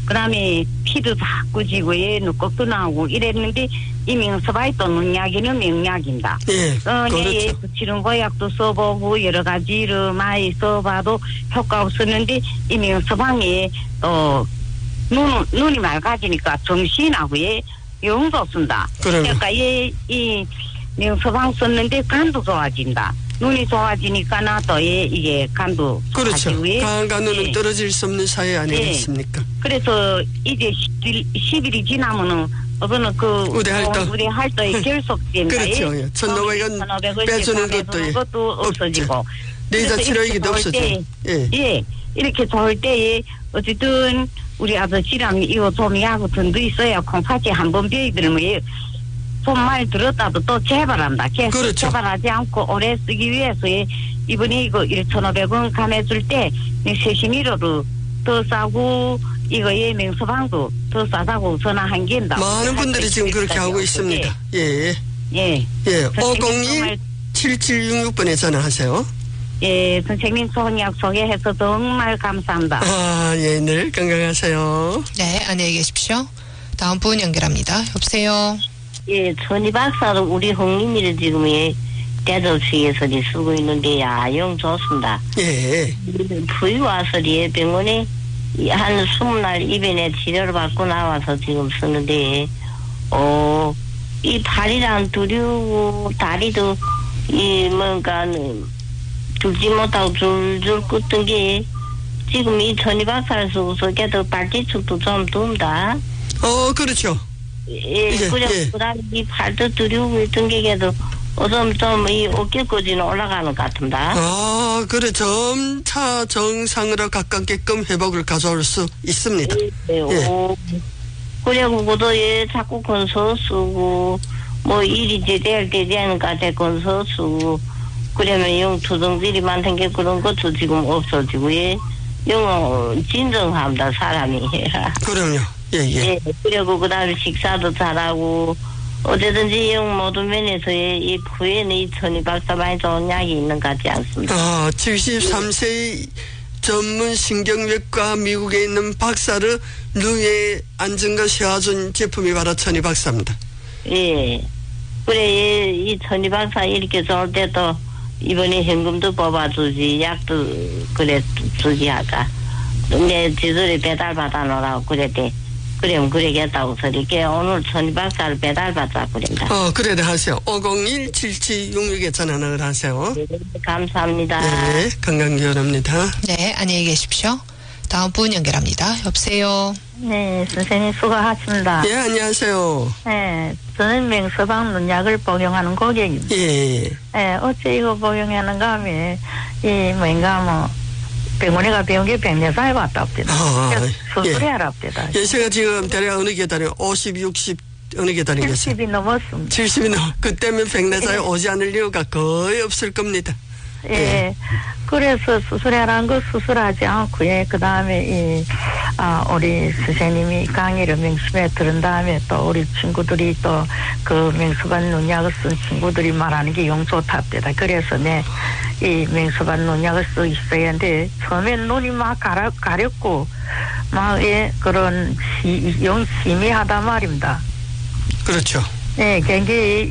그다음에 피도 자꾸 지고 예 눈곱도 나오고 이랬는데 이 명서방이 또 눈약에는 명약입니다. 예, 예, 붙이는 거약도 써보고 여러 가지를 많이 써봐도 효과 없었는데 이 명서방이 또 눈이 맑아지니까 정신하고 예 영도 없습니다. 그러니까 이 명서방 썼는데 간도 좋아진다. 눈이 좋아지니까 또 이게 간도 그렇죠. 좋아지고 간과 눈은 예. 떨어질 수 없는 사이 아니겠습니까? 예. 그래서 이제 10일이 지나면은 그거는 그 우대할도에 결속됩니다. 그렇죠. 예. 1,500원 빼주는 것도 없어지고 내자 치료이기도 없어져. 예. 이렇게 좋을 때에 어쨌든 우리 아버지랑 이거 좀 약고 돈도 있어야 콩팥이 한번 벼이들면 손말 들었다도 또 재발한다. 계속 그렇죠. 재발하지 않고 오래 쓰기 위해서 이번에 이거 1,500원 감해줄 때 세심이로도 더 싸고 이거 명서방도 더 싸다고 전화한 게다. 많은 분들이 지금 그렇게 하고 있습니다. 예. 501-7766번에 전화하세요. 예, 선생님 좋은 약 소개해서 정말 감사합니다. 예, 늘 건강하세요. 네, 안녕히 계십시오. 다음 분 연결합니다. 여보세요. 예, 천희 박사도 우리 홍림이를 지금 대접식에서 쓰고 있는데 영 좋습니다. 예. 부위 와서 병원에 한 20날 입원에 치료를 받고 나와서 지금 쓰는데 이 팔이랑 두리고 다리도 뭔가 들지 못하고 줄줄 끄던 게 지금 이 천희 박사를 쓰고서 걔도 발뒤축도 좀 듭니다. 그렇죠. 예, 그다음에 이 팔도 두리고 있던 게 걔도 좀 이 어깨까지는 올라가는 것 같습니다. 그래 점차 정상으로 가깝게끔 회복을 가져올 수 있습니다. 그리고 그도 자꾸 건서 쓰고 일이 제대로 되지 않은 것 같아 건서 쓰고 그러면 영 투정질이 많은 게 그런 것도 지금 없어지고 영 진정합니다 사람이. 그럼요. 예. 그리고 그다음에 식사도 잘하고 어디든지 모든 면에서 이 부에는 이 천희 박사 많이 좋은 약이 있는 것 같지 않습니다. 73세 전문 신경외과 미국에 있는 박사를 뇌에 안정과 세워준 제품이 바로 천희 박사입니다. 예. 그래 이 천희 박사 이렇게 좋을 때도 이번에 현금도 뽑아주지 약도 그래 주지 아까 내 지들이 배달 받아 놓으라고 그랬대. 그럼 그러겠다고 소리게 오늘 천희 박사를 배달받자 그랬다. 그래 하세요. 501-7766에 전화를 하세요. 네, 감사합니다. 네, 건강기원합니다. 네, 안녕히 계십시오. 다음 분 연결합니다. 여보세요. 네, 선생님 수고하십니다. 예, 안녕하세요. 네, 저는 명서방 눈약을 복용하는 고객입니다. 예. 어째 이거 복용하는가 하면 병원에 가 병원에 백내사에 갔다 옵니다. 수술해야 합니다. 제가 지금 대략 어느 계단에 50, 60 어느 계단이겠어요? 70이 넘었습니다. 70이 그때면 백내사에 오지 않을 이유가 거의 없을 겁니다. 예. 그래서 수술하라는 거 수술하지 않고 그 다음에 우리 선생님이 강의를 명심에 들은 다음에 또 우리 친구들이 또 그 명수반 눈약을 쓴 친구들이 말하는 게 영 좋답니다. 그래서 이 명수반 눈약을 쓰고 있어야 하는데 처음엔 눈이 막 가렵고 그런 영 심해하단 말입니다. 그렇죠. 네, 굉장히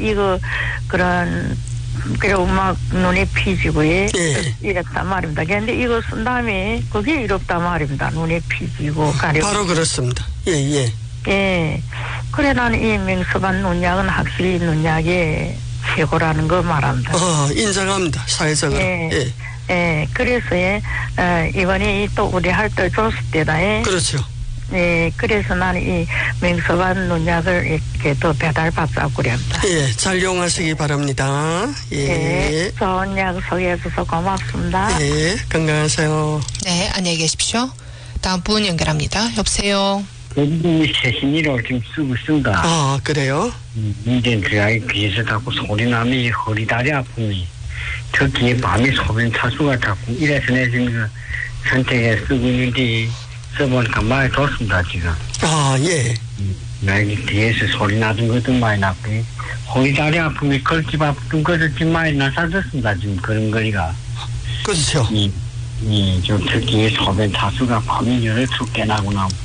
그리고 막 눈에 피지고 이랬단 말입니다. 그런데 이거 쓴 다음에 그게 이렇단 말입니다. 눈에 피지고 가렵고. 바로 그렇습니다. 예. 그래 나는 이 명서반 눈약은 확실히 눈약의 최고라는 거 말합니다. 인정합니다. 사회적으로. 예. 그래서 이번에 또 우리 할 때 줬을 때다. 그렇죠. 네, 그래서 나는 이 명서반 눈약을 이렇게 또 배달받자고 그럽니다. 예, 잘 이용하시기 바랍니다. 예. 네, 좋은 약 소개해줘서 고맙습니다. 예, 건강하세요. 네, 안녕히 계십시오. 다음 분 연결합니다. 여보세요. 최신이로 지금 쓰고 있습니다. 그래요? 문제는 제가 귀에서 자꾸 소리 나면 허리 다리 아픔이 특히 밤에 소변 차수가 자꾸 이래서 내 지금 선택에 쓰고 있는데 써보니까 많이 좋습니다 지금. 예. 나 뒤에서 소리 나던 것도 많이 났고 허리 다리 아픔이 걸집 아픈 것도 많이 나사졌습니다 지금 그런 거리가. 그렇죠. 좀 특히 소변 차수가 밤에 열을 춥게 나고 나고